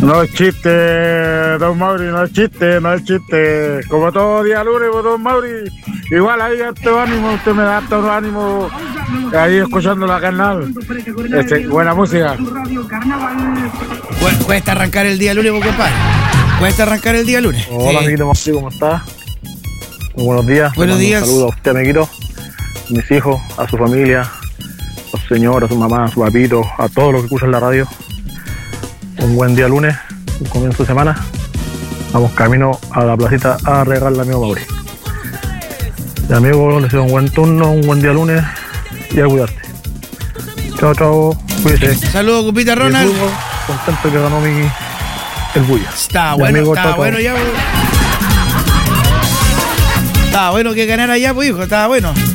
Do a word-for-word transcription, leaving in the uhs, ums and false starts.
No es chiste, don Mauri, no es chiste, no es chiste. Como todo día lunes, pues, don Mauri, igual ahí harto ánimo, usted me da harto ánimo ahí escuchando la canal. Este, buena música. Cuesta arrancar el día lunes, compadre. Cuesta arrancar el día lunes. Hola, sí. amiguito Mauri, ¿cómo está? Muy buenos días. Buenos días. Un saludo a usted, amiguito, a mis hijos, a su familia, a su señora, a su mamá, a su papito, a todos los que escuchan la radio. Un buen día lunes, un comienzo de semana. Vamos camino a la placita a regalarle al amigo Mauri. Y amigo, les deseo un buen turno, un buen día lunes y a cuidarte. Chao, chao, cuídese. Saludos, Cupita Ronald. Fútbol, contento que ganó mi el Bulla. Está y bueno, amigo, está chao, bueno chao. ya. Está bueno que ganara ya, pues hijo, está bueno.